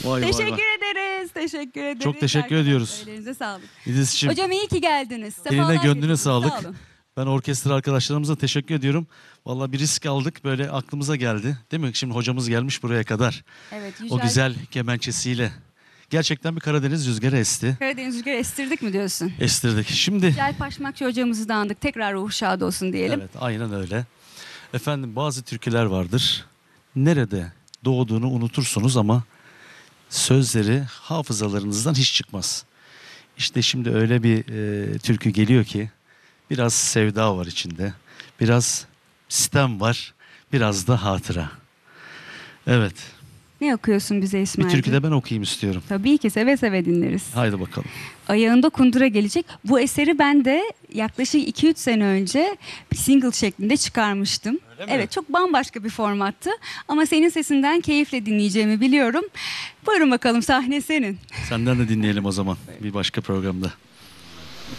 Vay vay Teşekkür vay. ederiz. Teşekkür ederiz. Çok teşekkür Arkadaşlar, ediyoruz. ellerinize sağlık. İdris'ciğim, Hocam iyi ki geldiniz. eline Sefalar gönlüne getirdiniz. sağlık. Sağ olun. Ben orkestra arkadaşlarımıza teşekkür ediyorum. Vallahi bir risk aldık, böyle aklımıza geldi. Değil mi? Şimdi hocamız gelmiş buraya kadar. Evet, O güzel kemençesiyle. Gerçekten bir Karadeniz rüzgarı esti. Karadeniz rüzgarı estirdik mi diyorsun? Estirdik. Şimdi Güzel Paşmakçı hocamızı da andık. Tekrar ruhu şad olsun diyelim. evet, aynen öyle. Efendim, bazı türküler vardır. Nerede doğduğunu unutursunuz ama sözleri hafızalarınızdan hiç çıkmaz. İşte şimdi öyle bir türkü geliyor ki biraz sevda var içinde. Biraz sitem var. Biraz da hatıra. Evet. Ne okuyorsun bize Bir İsmail? türkü de ben okuyayım istiyorum. Tabii ki seve seve dinleriz. Haydi bakalım. Ayağında kundura gelecek. Bu eseri ben de yaklaşık 2-3 sene önce bir single şeklinde çıkarmıştım. Öyle mi? Evet, çok bambaşka bir formattı. Ama senin sesinden keyifle dinleyeceğimi biliyorum. Buyurun bakalım, sahne senin. Senden de dinleyelim o zaman bir başka programda.